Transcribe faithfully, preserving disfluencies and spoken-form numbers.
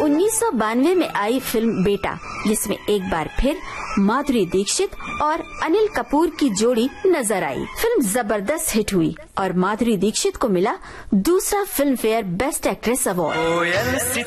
उन्नीस सौ बानवे में आई फिल्म बेटा, जिसमें एक बार फिर माधुरी दीक्षित और अनिल कपूर की जोड़ी नजर आई। फिल्म जबरदस्त हिट हुई और माधुरी दीक्षित को मिला दूसरा film fair best actress award.